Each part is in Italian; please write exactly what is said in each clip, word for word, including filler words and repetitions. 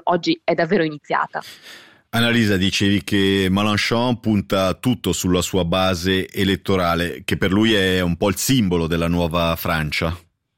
oggi è davvero iniziata. Annalisa, dicevi che Mélenchon punta tutto sulla sua base elettorale, che per lui è un po' il simbolo della nuova Francia.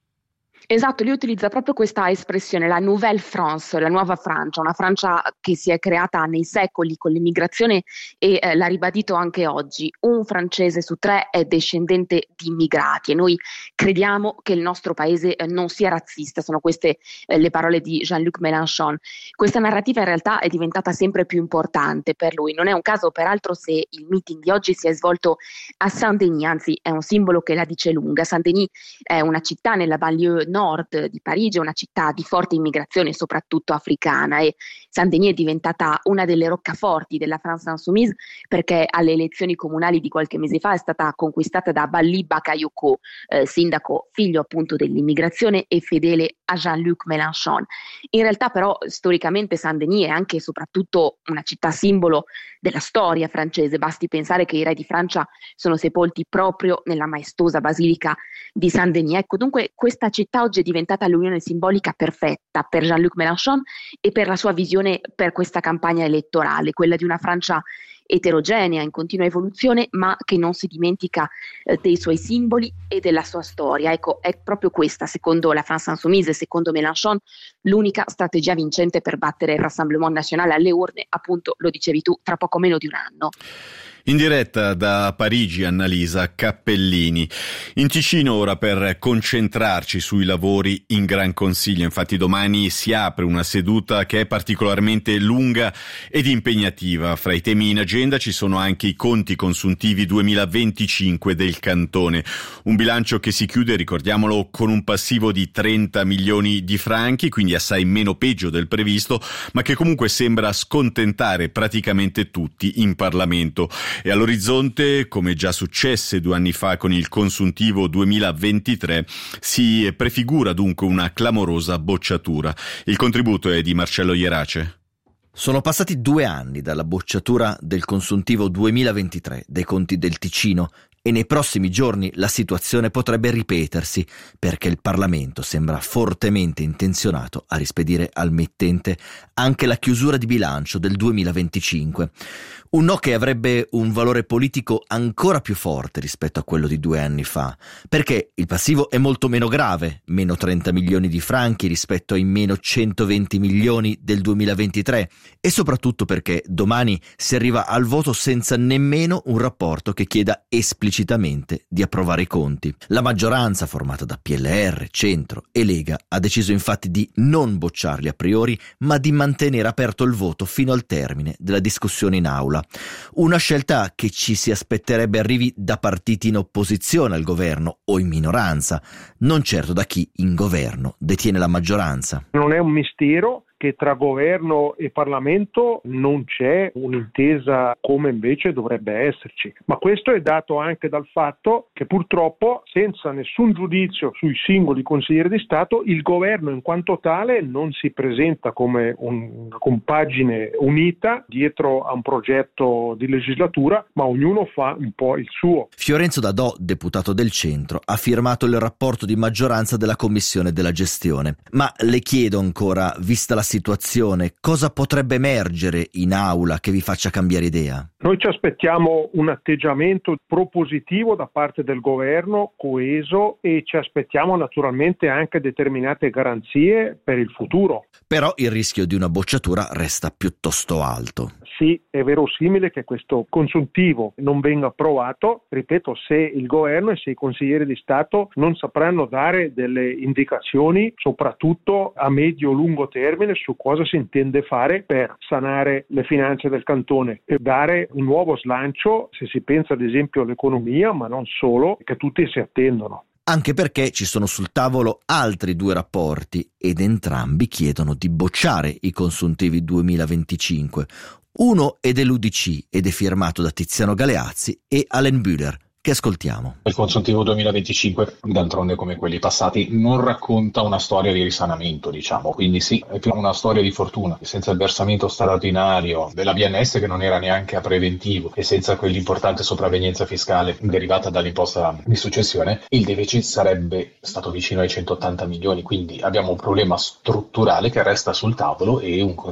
Esatto, lui utilizza proprio questa espressione, la Nouvelle France, la nuova Francia, una Francia che si è creata nei secoli con l'immigrazione e eh, l'ha ribadito anche oggi. Un francese su tre è discendente di immigrati e noi crediamo che il nostro paese eh, non sia razzista, sono queste eh, le parole di Jean-Luc Mélenchon. Questa narrativa in realtà è diventata sempre più importante per lui, non è un caso peraltro se il meeting di oggi si è svolto a Saint-Denis, anzi è un simbolo che la dice lunga. Saint-Denis è una città nella banlieue nord di Parigi, è una città di forte immigrazione soprattutto africana e Saint-Denis è diventata una delle roccaforti della France Insoumise perché alle elezioni comunali di qualche mese fa è stata conquistata da Bali Bakayoko, eh, sindaco figlio appunto dell'immigrazione e fedele a Jean-Luc Mélenchon. In realtà però storicamente Saint-Denis è anche e soprattutto una città simbolo della storia francese, basti pensare che i re di Francia sono sepolti proprio nella maestosa basilica di Saint-Denis. Ecco, dunque questa città oggi è diventata l'unione simbolica perfetta per Jean-Luc Mélenchon e per la sua visione per questa campagna elettorale, quella di una Francia eterogenea, in continua evoluzione, ma che non si dimentica eh, dei suoi simboli e della sua storia. Ecco, è proprio questa, secondo la France Insoumise, secondo Mélenchon, l'unica strategia vincente per battere il Rassemblement National alle urne, appunto, lo dicevi tu, tra poco meno di un anno. In diretta da Parigi, Annalisa Cappellini. In Ticino ora per concentrarci sui lavori in Gran Consiglio. Infatti domani si apre una seduta che è particolarmente lunga ed impegnativa. Fra i temi in agenda ci sono anche i conti consuntivi duemilaventicinque del cantone. Un bilancio che si chiude, ricordiamolo, con un passivo di trenta milioni di franchi, quindi assai meno peggio del previsto, ma che comunque sembra scontentare praticamente tutti in Parlamento. E all'orizzonte, come già successe due anni fa con il consuntivo duemilaventitré, si prefigura dunque una clamorosa bocciatura. Il contributo è di Marcello Ierace. Sono passati due anni dalla bocciatura del consuntivo duemilaventitré dei conti del Ticino e nei prossimi giorni la situazione potrebbe ripetersi perché il Parlamento sembra fortemente intenzionato a rispedire al mittente anche la chiusura di bilancio del duemilaventicinque. Un no che avrebbe un valore politico ancora più forte rispetto a quello di due anni fa, perché il passivo è molto meno grave, meno trenta milioni di franchi rispetto ai meno centoventi milioni del duemilaventitré, e soprattutto perché domani si arriva al voto senza nemmeno un rapporto che chieda esplicitamente di approvare i conti. La maggioranza, formata da P L R, Centro e Lega, ha deciso infatti di non bocciarli a priori, ma di mantenere aperto il voto fino al termine della discussione in aula. Una scelta che ci si aspetterebbe arrivi da partiti in opposizione al governo o in minoranza, non certo da chi in governo detiene la maggioranza. Non è un mistero che tra governo e Parlamento non c'è un'intesa come invece dovrebbe esserci, ma questo è dato anche dal fatto che purtroppo, senza nessun giudizio sui singoli consiglieri di Stato, il governo in quanto tale non si presenta come una compagine unita dietro a un progetto di legislatura, ma ognuno fa un po' il suo. Fiorenzo Dadò, deputato del Centro, ha firmato il rapporto di maggioranza della Commissione della Gestione, ma le chiedo ancora, vista la situazione, cosa potrebbe emergere in aula che vi faccia cambiare idea? Noi ci aspettiamo un atteggiamento propositivo da parte del governo, coeso, e ci aspettiamo naturalmente anche determinate garanzie per il futuro. Però il rischio di una bocciatura resta piuttosto alto. Sì, è verosimile che questo consuntivo non venga approvato, ripeto, se il governo e se i consiglieri di Stato non sapranno dare delle indicazioni, soprattutto a medio-lungo termine, su cosa si intende fare per sanare le finanze del cantone e dare un nuovo slancio, se si pensa ad esempio all'economia, ma non solo, che tutti si attendono. Anche perché ci sono sul tavolo altri due rapporti ed entrambi chiedono di bocciare i consuntivi duemilaventicinque. Uno è dell'U D C ed è firmato da Tiziano Galeazzi e Alain Bühler, che ascoltiamo. Il consuntivo duemilaventicinque, d'altronde come quelli passati, non racconta una storia di risanamento, diciamo, quindi sì, è più una storia di fortuna. Senza il versamento straordinario della B N S, che non era neanche a preventivo, e senza quell'importante sopravvenienza fiscale derivata dall'imposta di successione, il deficit sarebbe stato vicino ai centottanta milioni, quindi abbiamo un problema strutturale che resta sul tavolo e un